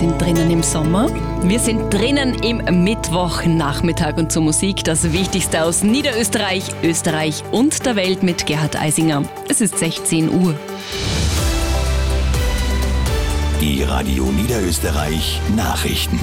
sind drinnen im Sommer. Wir sind drinnen im Mittwochnachmittag und zur Musik das Wichtigste aus Niederösterreich, Österreich und der Welt mit Gerhard Eisinger. Es ist 16 Uhr. Die Radio Niederösterreich Nachrichten.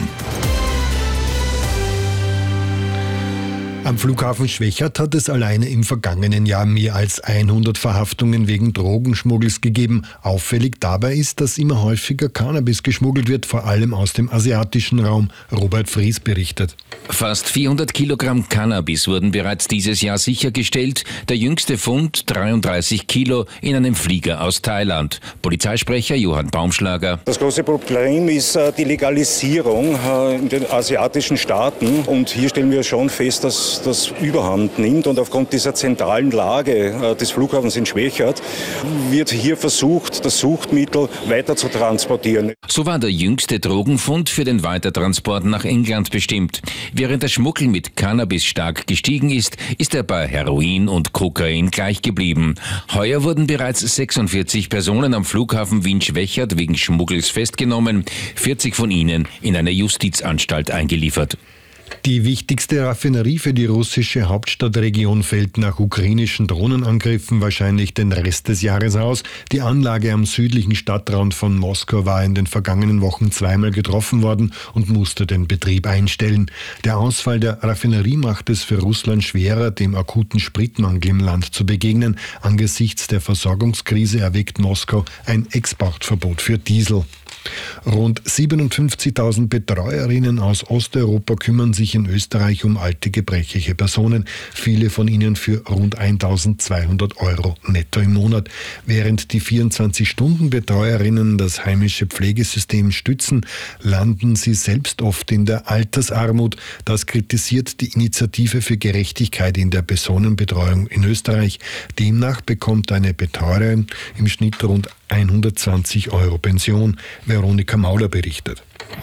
Am Flughafen Schwechat hat es alleine im vergangenen Jahr mehr als 100 Verhaftungen wegen Drogenschmuggels gegeben. Auffällig dabei ist, dass immer häufiger Cannabis geschmuggelt wird, vor allem aus dem asiatischen Raum. Robert Fries berichtet. Fast 400 Kilogramm Cannabis wurden bereits dieses Jahr sichergestellt. Der jüngste Fund 33 Kilo in einem Flieger aus Thailand. Polizeisprecher Johann Baumschlager. Das große Problem ist die Legalisierung in den asiatischen Staaten. Und hier stellen wir schon fest, dass das Überhand nimmt. Und aufgrund dieser zentralen Lage des Flughafens in Schwechat wird hier versucht, das Suchtmittel weiter zu transportieren. So war der jüngste Drogenfund für den Weitertransport nach England bestimmt. Während der Schmuggel mit Cannabis stark gestiegen ist, ist er bei Heroin und Kokain gleich geblieben. Heuer wurden bereits 46 Personen am Flughafen Wien-Schwechat wegen Schmuggels festgenommen, 40 von ihnen in eine Justizanstalt eingeliefert. Die wichtigste Raffinerie für die russische Hauptstadtregion fällt nach ukrainischen Drohnenangriffen wahrscheinlich den Rest des Jahres aus. Die Anlage am südlichen Stadtrand von Moskau war in den vergangenen Wochen zweimal getroffen worden und musste den Betrieb einstellen. Der Ausfall der Raffinerie macht es für Russland schwerer, dem akuten Spritmangel im Land zu begegnen. Angesichts der Versorgungskrise erwägt Moskau ein Exportverbot für Diesel. Rund 57.000 Betreuerinnen aus Osteuropa kümmern sich in Österreich um alte gebrechliche Personen, viele von ihnen für rund 1.200 € netto im Monat. Während die 24-Stunden-Betreuerinnen das heimische Pflegesystem stützen, landen sie selbst oft in der Altersarmut. Das kritisiert die Initiative für Gerechtigkeit in der Personenbetreuung in Österreich. Demnach bekommt eine Betreuerin im Schnitt rund 120 € Pension. Veronika Mauler berichtet.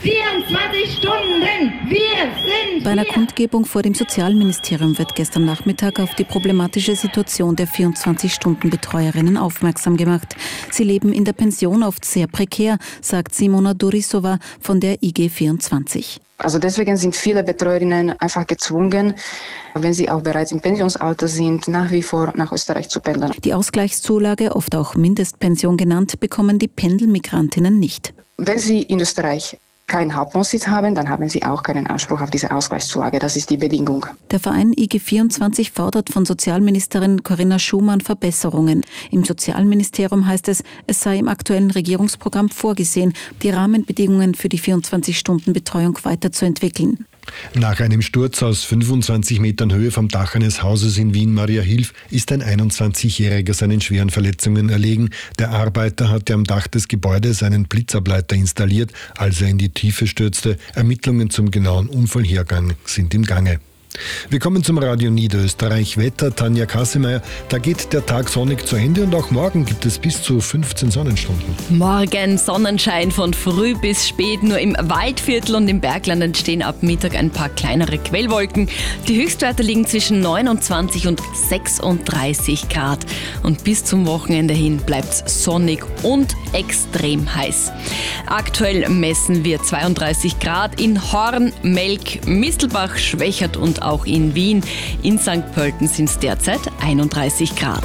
24 Stunden, wir sind Bei einer Kundgebung vor dem Sozialministerium wird gestern Nachmittag auf die problematische Situation der 24-Stunden-Betreuerinnen aufmerksam gemacht. Sie leben in der Pension oft sehr prekär, sagt Simona Durisova von der IG24. Also deswegen sind viele Betreuerinnen einfach gezwungen, wenn sie auch bereits im Pensionsalter sind, nach wie vor nach Österreich zu pendeln. Die Ausgleichszulage, oft auch Mindestpension genannt, bekommen die Pendelmigrantinnen nicht. Wenn sie in Österreich keinen Hauptwohnsitz haben, dann haben sie auch keinen Anspruch auf diese Ausgleichszulage. Das ist die Bedingung. Der Verein IG24 fordert von Sozialministerin Corinna Schumann Verbesserungen. Im Sozialministerium heißt es, es sei im aktuellen Regierungsprogramm vorgesehen, die Rahmenbedingungen für die 24-Stunden-Betreuung weiterzuentwickeln. Nach einem Sturz aus 25 Metern Höhe vom Dach eines Hauses in Wien-Mariahilf ist ein 21-Jähriger seinen schweren Verletzungen erlegen. Der Arbeiter hatte am Dach des Gebäudes einen Blitzableiter installiert, als er in die Tiefe stürzte. Ermittlungen zum genauen Unfallhergang sind im Gange. Wir kommen zum Radio Niederösterreich Wetter. Tanja Kassemeyer, da geht der Tag sonnig zu Ende und auch morgen gibt es bis zu 15 Sonnenstunden. Morgen Sonnenschein von früh bis spät. Nur im Waldviertel und im Bergland entstehen ab Mittag ein paar kleinere Quellwolken. Die Höchstwerte liegen zwischen 29 und 36 Grad. Und bis zum Wochenende hin bleibt es sonnig und extrem heiß. Aktuell messen wir 32 Grad in Horn, Melk, Mistelbach, Schwechat und auch in Wien. In St. Pölten sind es derzeit 31 Grad.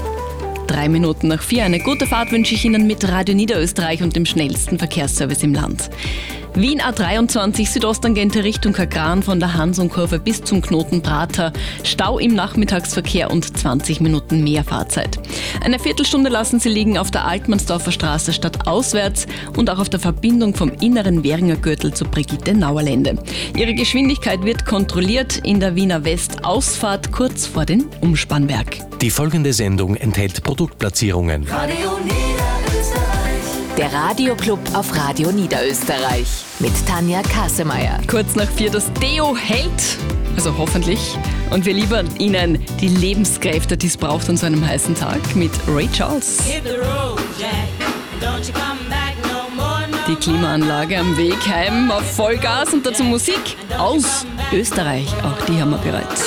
3 Minuten nach 4. Eine gute Fahrt wünsche ich Ihnen mit Radio Niederösterreich und dem schnellsten Verkehrsservice im Land. Wien A23 Südosttangente Richtung Kagran von der Hansonkurve bis zum Knoten Prater. Stau im Nachmittagsverkehr und 20 Minuten mehr Fahrzeit. Eine Viertelstunde lassen Sie liegen auf der Altmannsdorfer Straße stadtauswärts und auch auf der Verbindung vom inneren Währinger Gürtel zur Brigitte-Nauerlände. Ihre Geschwindigkeit wird kontrolliert in der Wiener West-Ausfahrt kurz vor dem Umspannwerk. Die folgende Sendung enthält Produktplatzierungen. Radio Niederösterreich. Der Radioclub auf Radio Niederösterreich mit Tanja Kassemeyer. Kurz nach 4 das Deo hält, also hoffentlich. Und wir liefern Ihnen die Lebenskräfte, die es braucht an so einem heißen Tag mit Ray Charles. Die Klimaanlage am Weg heim auf Vollgas und dazu Musik aus Österreich. Auch die haben wir bereits.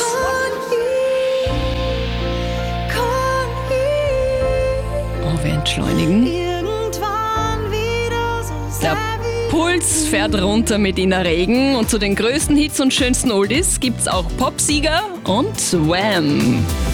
Oh, wir entschleunigen. Der Puls fährt runter mit Ina Regen und zu den größten Hits und schönsten Oldies gibt's auch Popsieger und Wham!